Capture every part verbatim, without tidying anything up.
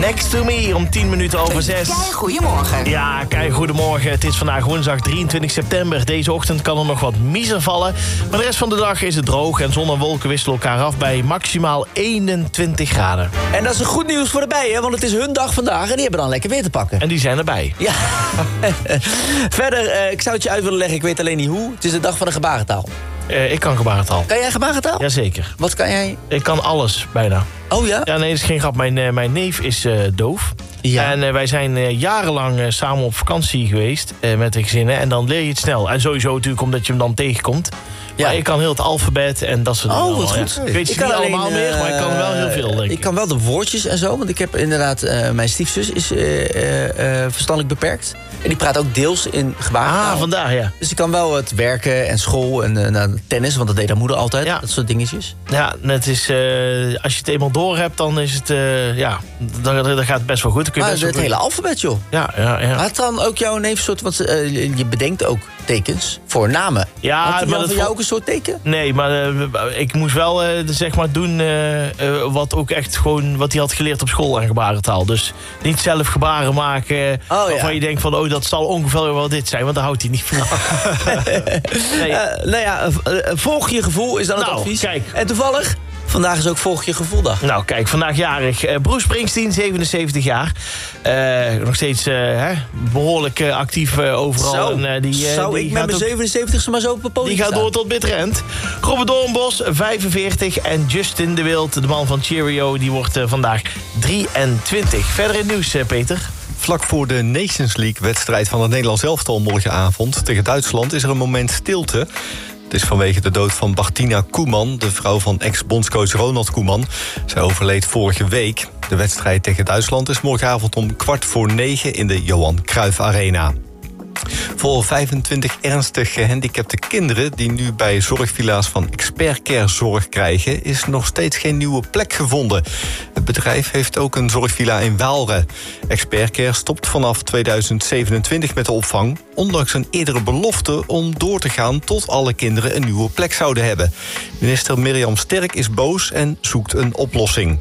Next to me om tien minuten over zes. Kei, goedemorgen. Ja, kei, goedemorgen. Het is vandaag woensdag drieëntwintig september. Deze ochtend kan er nog wat miser vallen. Maar de rest van de dag is het droog en zon en wolken wisselen elkaar af bij maximaal eenentwintig graden. En dat is een goed nieuws voor de bijen, want het is hun dag vandaag en die hebben dan lekker weer te pakken. En die zijn erbij. Ja. Verder, uh, ik zou het je uit willen leggen, ik weet alleen niet hoe. Het is de dag van de gebarentaal. Uh, ik kan gebarentaal. Kan jij gebarentaal? Jazeker. Wat kan jij? Ik kan alles, bijna. Oh ja? Ja, nee, dat is geen grap. Mijn, uh, mijn neef is uh, doof. Ja. En uh, wij zijn uh, jarenlang uh, samen op vakantie geweest uh, met de gezinnen. En dan leer je het snel. En sowieso natuurlijk omdat je hem dan tegenkomt. Ja. Maar ik kan heel het alfabet en dat soort dingen. Oh, wat al, goed. Ja. Ik weet het niet allemaal alleen, meer, maar ik kan wel heel veel, denk ik. Ik kan wel de woordjes en zo, want ik heb inderdaad... Uh, mijn stiefzus is uh, uh, uh, verstandelijk beperkt. En die praat ook deels in gebarentaal. Ah, vandaar, ja. Dus ik kan wel het werken en school en uh, nou, tennis, want dat deed haar moeder altijd. Ja. Dat soort dingetjes. Ja, het is, uh, als je het eenmaal door hebt, dan is het... Uh, ja, dan, dan gaat het best wel goed. Dan kun je maar best het wel hele goed. alfabet, joh. Ja, ja, ja. Had dan ook jouw neef een soort... Want uh, je bedenkt ook tekens voor namen. Ja, Had hij maar dan dat voor jou vo- ook een soort teken? Nee, maar uh, ik moest wel uh, zeg maar doen uh, uh, wat ook echt gewoon wat hij had geleerd op school aan gebarentaal. Dus niet zelf gebaren maken oh, waarvan ja. je denkt van oh, dat zal ongeveer wel dit zijn, want daar houdt hij niet van. Nee. Uh, nou ja, uh, volg je gevoel is dan het Nou, advies. kijk. En toevallig, vandaag is ook volg je gevoeldag. Nou, kijk, vandaag jarig. Uh, Bruce Springsteen, zevenenzeventig jaar. Uh, nog steeds uh, hè, behoorlijk uh, actief uh, overal. Zo, en, uh, die, uh, zou die ik met mijn ook, zevenenzeventigste maar zo op het podium Die gaat staan. door tot bitter end. Robert Doornbos, vijfenveertig. En Justin de Wild, de man van Cheerio, die wordt uh, vandaag drieëntwintig. Verder in het nieuws, uh, Peter. Vlak voor de Nations League-wedstrijd van het Nederlands elftal morgenavond tegen Duitsland is er een moment stilte. Het is vanwege de dood van Bartina Koeman, de vrouw van ex-bondscoach Ronald Koeman. Zij overleed vorige week. De wedstrijd tegen Duitsland is morgenavond om kwart voor negen in de Johan Cruijff Arena. Voor vijfentwintig ernstig gehandicapte kinderen die nu bij zorgvilla's van Expert Care zorg krijgen, is nog steeds geen nieuwe plek gevonden. Het bedrijf heeft ook een zorgvilla in Waalre. Expert Care stopt vanaf tweeduizend zevenentwintig met de opvang, ondanks een eerdere belofte om door te gaan tot alle kinderen een nieuwe plek zouden hebben. Minister Mirjam Sterk is boos en zoekt een oplossing.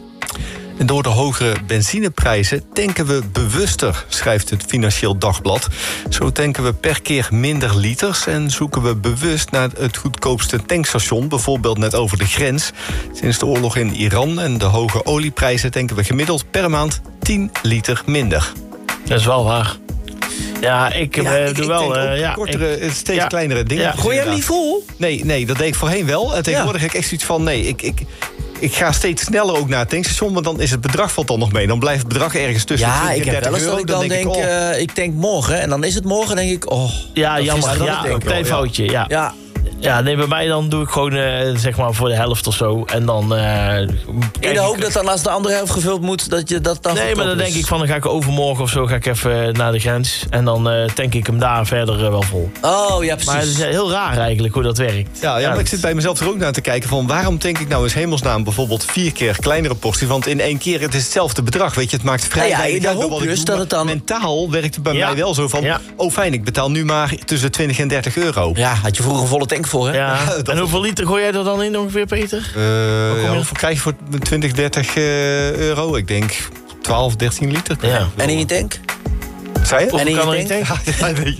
En door de hogere benzineprijzen tanken we bewuster, schrijft het Financieel Dagblad. Zo tanken we per keer minder liters en zoeken we bewust naar het goedkoopste tankstation, bijvoorbeeld net over de grens. Sinds de oorlog in Iran en de hoge olieprijzen tanken we gemiddeld per maand tien liter minder. Dat is wel waar. Ja, ik Ja, uh, ik, doe ik wel... denk ook Uh, ja, kortere, ik, steeds ja, kleinere dingen. ja. Gooi je hem niet vol? Nee, nee, dat deed ik voorheen wel. En tegenwoordig heb ik echt zoiets van, nee, ik... ik Ik ga steeds sneller ook naar het tankstation, want dan is het bedrag valt dan nog mee. Dan blijft het bedrag ergens tussen Ja, twintig ik en heb wel dertig eens dat euro. ik dan denk, ik, oh. uh, ik tank morgen. En dan is het morgen, denk ik, oh. Ja, dat is jammer. dat Ja, ik denk een klein wel, ja. foutje, ja. Ja, Ja, nee, bij mij dan doe ik gewoon uh, zeg maar voor de helft of zo. En dan... Uh, in de hoop dat dan als de andere helft gevuld moet, dat je dat dan Nee, maar dan goedkoop denk is. ik van, dan ga ik overmorgen of zo ga ik even naar de grens. En dan uh, tank ik hem daar verder uh, wel vol. Oh, ja, Maar het precies. is heel raar eigenlijk hoe dat werkt. Ja, ja, maar ik zit bij mezelf er ook naar te kijken van waarom denk ik nou eens hemelsnaam bijvoorbeeld vier keer kleinere portie, want in één keer het is hetzelfde bedrag, weet je, het maakt vrij Nou ja, weinig in de uit bij hoop wat ik dus doe, dat het dan- maar mentaal werkt het bij Ja. mij wel zo van, Ja. oh fijn, ik betaal nu maar tussen twintig en dertig euro. Ja, had je vroeger een volle tank voor, hè? Ja. dat En hoeveel liter gooi jij er dan in ongeveer, Peter? Uh, ja, hoeveel krijg je voor twintig, dertig uh, euro? Ik denk twaalf, dertien liter. Ja. En in je tank? Zei je? Of En in kan je er niet tank? tanken? Ja, weet je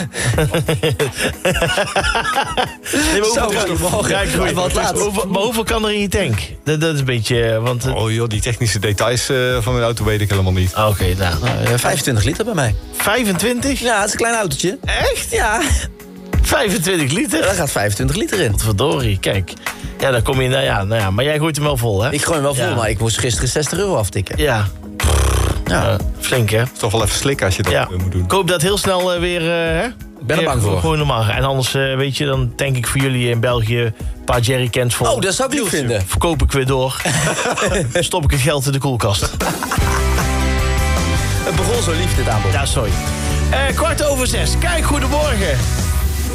het. Nee, maar Zo, hoeveel, goedemorgen. ja, ik gooi- Wat laat. hoeveel- maar hoeveel kan er in je tank? Dat, dat is een beetje... Want, het- Oh joh, die technische details uh, van mijn auto weet ik helemaal niet. Oké, okay, nou. Uh, vijfentwintig liter bij mij. vijfentwintig? Ja, het is een klein autootje. Echt? Ja, vijfentwintig liter? daar gaat vijfentwintig liter in. Verdorie, kijk. Ja, dan kom je... Nou ja, nou ja, maar jij gooit hem wel vol, hè? Ik gooi hem wel vol, Ja. maar ik moest gisteren zestig euro aftikken. Ja. Ja. Uh, flink, hè? Het is toch wel even slikken als je dat Ja. uh, moet doen. Ik hoop dat heel snel uh, weer... Uh, hè? Ik ben er Weer bang voor. Gewoon normaal. En anders, uh, weet je, dan denk ik voor jullie in België een paar jerrycans vol. Oh, dat zou ik lief vinden. Verkoop ik weer door. Stop ik het geld in de koelkast. Het begon zo lief, dit aanbod. Ja, sorry. Uh, kwart over zes. Kijk, goedemorgen.